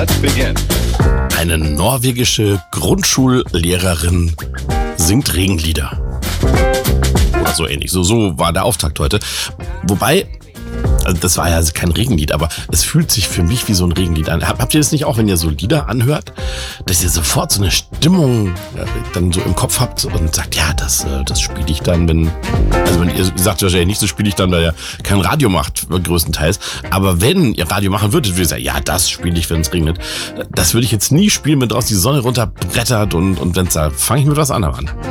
Let's begin. Eine norwegische Grundschullehrerin singt Regenlieder. Oder so ähnlich. So war der Auftakt heute. Wobei, also das war ja kein Regenlied, aber es fühlt sich für mich wie so ein Regenlied an. Habt ihr das nicht auch, wenn ihr so Lieder anhört, dass ihr sofort so eine Stimmung dann so im Kopf habt und sagt, ja, das spiele ich dann, wenn ihr sagt wahrscheinlich nicht, so spiele ich dann, weil ihr kein Radio macht, größtenteils. Aber wenn ihr Radio machen würdet, würde ich sagen, ja, das spiele ich, wenn es regnet. Das würde ich jetzt nie spielen, wenn draußen die Sonne runterbrettert und wenn es da, fange ich mit was anderem an.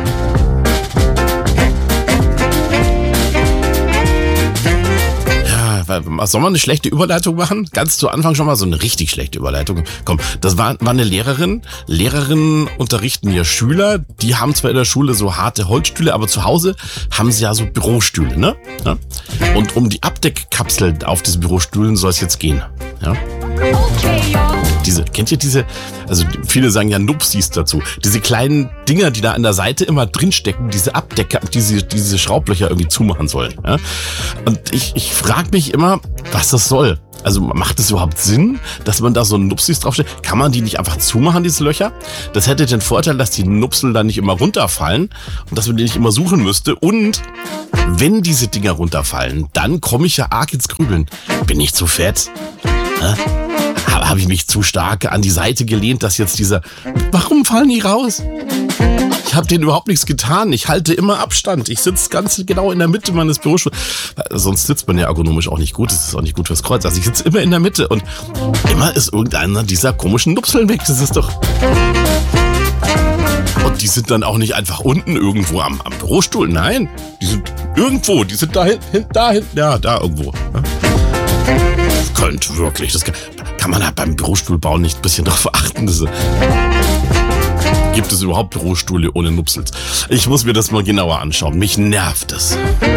Soll man eine schlechte Überleitung machen? Ganz zu Anfang schon mal so eine richtig schlechte Überleitung. Komm, das war eine Lehrerin. Lehrerinnen unterrichten ja Schüler. Die haben zwar in der Schule so harte Holzstühle, aber zu Hause haben sie ja so Bürostühle, ne? Ja? Und um die Abdeckkapsel auf diesen Bürostühlen soll es jetzt gehen. Ja? Kennt ihr diese, also viele sagen ja Nupsis dazu, diese kleinen Dinger, die da an der Seite immer drinstecken, diese Abdecker, diese Schraublöcher irgendwie zumachen sollen. Ja? Und ich frage mich immer, was das soll. Also macht es überhaupt Sinn, dass man da so Nupsis draufstellt? Kann man die nicht einfach zumachen, diese Löcher? Das hätte den Vorteil, dass die Nupsel dann nicht immer runterfallen und dass man die nicht immer suchen müsste. Und wenn diese Dinger runterfallen, dann komme ich ja arg ins Grübeln. Bin ich zu fett? Habe ich mich zu stark an die Seite gelehnt, dass jetzt warum fallen die raus? Ich habe denen überhaupt nichts getan. Ich halte immer Abstand. Ich sitze ganz genau in der Mitte meines Bürostuhls. Sonst sitzt man ja ergonomisch auch nicht gut. Das ist auch nicht gut fürs Kreuz. Also ich sitze immer in der Mitte und immer ist irgendeiner dieser komischen Nupseln weg. Das ist doch... Und die sind dann auch nicht einfach unten irgendwo am Bürostuhl. Nein, die sind irgendwo. Die sind da hinten. Ja, da irgendwo. Könnt wirklich. Das kann man halt beim Bürostuhlbauen nicht ein bisschen drauf achten. Gibt es überhaupt Bürostühle ohne Nupsels? Ich muss mir das mal genauer anschauen. Mich nervt es.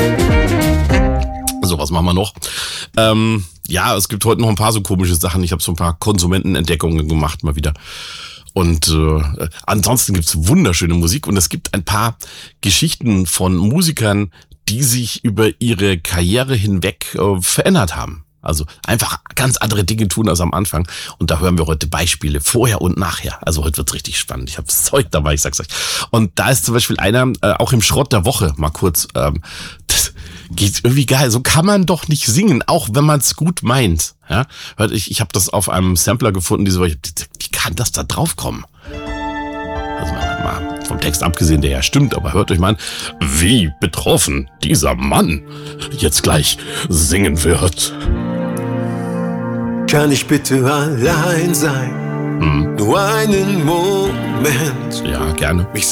So, was machen wir noch? Ja, es gibt heute noch ein paar so komische Sachen. Ich habe so ein paar Konsumentenentdeckungen gemacht mal wieder. Und ansonsten gibt's wunderschöne Musik. Und es gibt ein paar Geschichten von Musikern, die sich über ihre Karriere hinweg verändert haben. Also einfach ganz andere Dinge tun als am Anfang. Und da hören wir heute Beispiele vorher und nachher. Also heute wird's richtig spannend. Ich habe Zeug dabei, ich sag's euch. Und da ist zum Beispiel einer, auch im Schrott der Woche, mal kurz, das geht irgendwie geil. So kann man doch nicht singen, auch wenn man es gut meint. Ja? Ich habe das auf einem Sampler gefunden, wie kann das da drauf kommen? Also mal vom Text abgesehen, der ja stimmt, aber hört euch mal an, wie betroffen dieser Mann jetzt gleich singen wird. Kann ich bitte allein sein? Nur einen Moment. Ja, gerne. Mich